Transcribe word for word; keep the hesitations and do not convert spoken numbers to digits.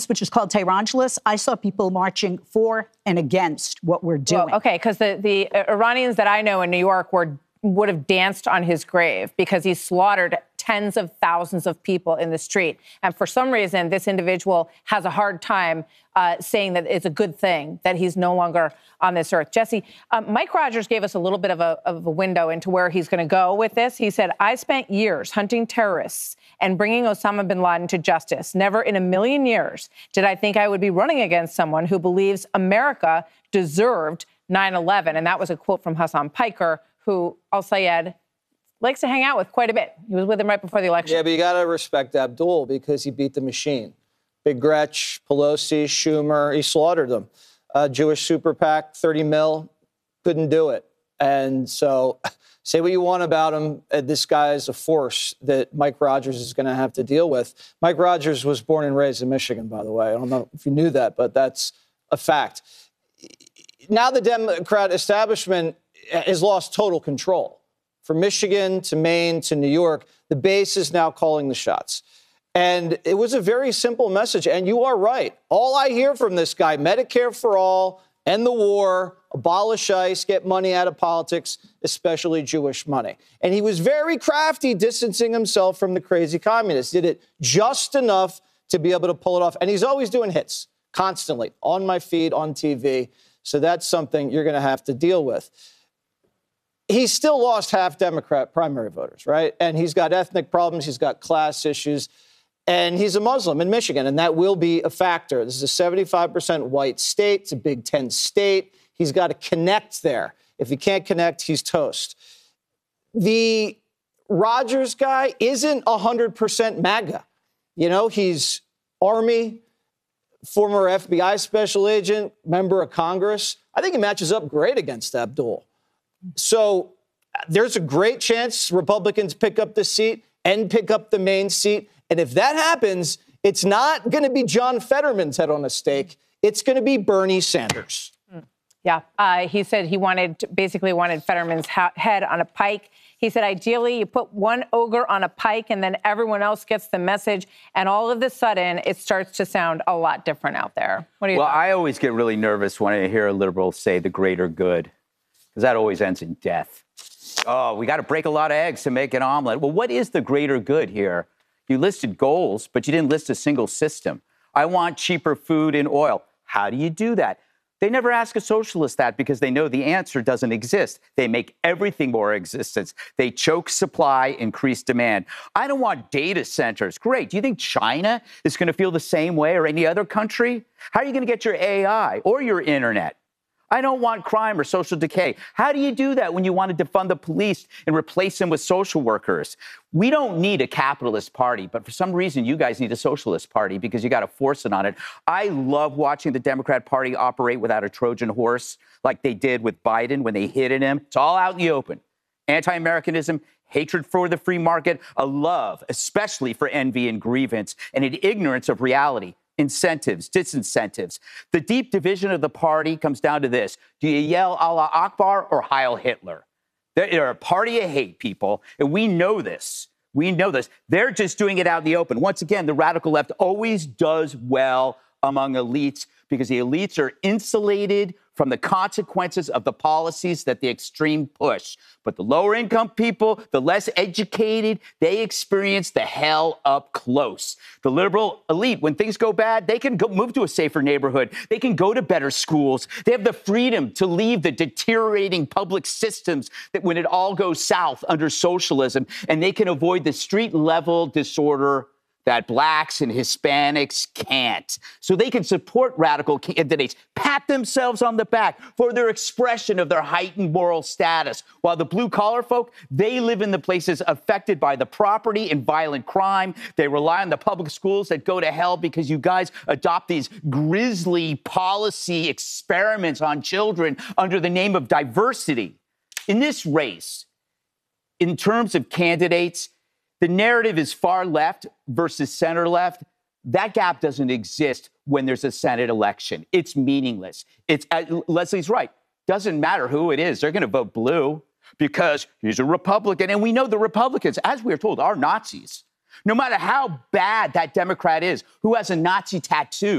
which is called Tehrangeles, I saw people marching for and against what we're doing. Well, okay, because the, the Iranians that I know in New York were would have danced on his grave because he slaughtered tens of thousands of people in the street. And for some reason, this individual has a hard time uh, saying that it's a good thing that he's no longer on this earth. Jesse, um, Mike Rogers gave us a little bit of a, of a window into where he's going to go with this. He said, I spent years hunting terrorists and bringing Osama bin Laden to justice. Never in a million years did I think I would be running against someone who believes America deserved nine eleven. And that was a quote from Hassan Piker, who Al-Sayed likes to hang out with quite a bit. He was with him right before the election. Yeah, but you got to respect Abdul because he beat the machine. Big Gretch, Pelosi, Schumer, he slaughtered them. Uh, Jewish super PAC, thirty mil, couldn't do it. And so say what you want about him. Uh, this guy is a force that Mike Rogers is going to have to deal with. Mike Rogers was born and raised in Michigan, by the way. I don't know if you knew that, but that's a fact. Now the Democrat establishment has lost total control. From Michigan to Maine to New York, the base is now calling the shots. And it was a very simple message. And you are right. All I hear from this guy, Medicare for all, end the war, abolish ICE, get money out of politics, especially Jewish money. And he was very crafty, distancing himself from the crazy communists. Did it just enough to be able to pull it off. And he's always doing hits, constantly, on my feed, on T V. So that's something you're going to have to deal with. He's still lost half Democrat primary voters, right? And he's got ethnic problems. He's got class issues. And he's a Muslim in Michigan, and that will be a factor. This is a seventy-five percent white state. It's a Big Ten state. He's got to connect there. If he can't connect, he's toast. The Rogers guy isn't one hundred percent MAGA. You know, he's Army, former F B I special agent, member of Congress. I think he matches up great against Abdul. So there's a great chance Republicans pick up the seat and pick up the main seat. And if that happens, it's not going to be John Fetterman's head on a stake. It's going to be Bernie Sanders. Yeah. Uh, he said he wanted, basically wanted Fetterman's ha- head on a pike. He said, ideally, you put one ogre on a pike and then everyone else gets the message. And all of a sudden, it starts to sound a lot different out there. What do you Well, think? I always get really nervous when I hear a liberal say the greater good, because that always ends in death. Oh, we got to break a lot of eggs to make an omelet. Well, what is the greater good here? You listed goals, but you didn't list a single system. I want cheaper food and oil. How do you do that? They never ask a socialist that because they know the answer doesn't exist. They make everything more existence. They choke supply, increase demand. I don't want data centers. Great. Do you think China is going to feel the same way, or any other country? How are you going to get your A I or your internet? I don't want crime or social decay. How do you do that when you want to defund the police and replace them with social workers? We don't need a capitalist party, but for some reason, you guys need a socialist party because you got to force it on it. I love watching the Democrat Party operate without a Trojan horse like they did with Biden when they hit at him. It's all out in the open. Anti-Americanism, hatred for the free market, a love, especially for envy and grievance, and an ignorance of reality. Incentives, disincentives. The deep division of the party comes down to this. Do you yell Allah Akbar or Heil Hitler? They're a party of hate, people, and we know this. We know this. They're just doing it out in the open. Once again, the radical left always does well among elites because the elites are insulated from the consequences of the policies that the extreme push. But the lower income people, the less educated, they experience the hell up close. The liberal elite, when things go bad, they can go move to a safer neighborhood. They can go to better schools. They have the freedom to leave the deteriorating public systems that when it all goes south under socialism, and they can avoid the street level disorder that blacks and Hispanics can't. So they can support radical candidates, pat themselves on the back for their expression of their heightened moral status. While the blue-collar folk, they live in the places affected by the property and violent crime. They rely on the public schools that go to hell because you guys adopt these grisly policy experiments on children under the name of diversity. In this race, in terms of candidates, the narrative is far left versus center left. That gap doesn't exist when there's a Senate election. It's meaningless. It's uh, Leslie's right. Doesn't matter who it is. They're going to vote blue because he's a Republican. And we know the Republicans, as we are told, are Nazis. No matter how bad that Democrat is, who has a Nazi tattoo,